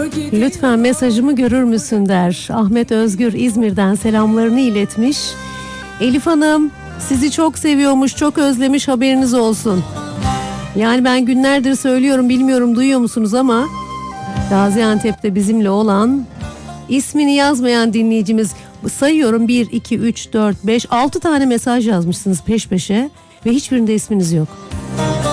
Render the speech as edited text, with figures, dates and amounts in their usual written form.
Lütfen mesajımı görür müsün der. Ahmet Özgür İzmir'den selamlarını iletmiş. Elif Hanım sizi çok seviyormuş, çok özlemiş, haberiniz olsun. Yani ben günlerdir söylüyorum, bilmiyorum duyuyor musunuz ama Gaziantep'te bizimle olan, ismini yazmayan dinleyicimiz, sayıyorum 1, 2, 3, 4, 5, 6 tane mesaj yazmışsınız peş peşe ve hiçbirinde isminiz yok.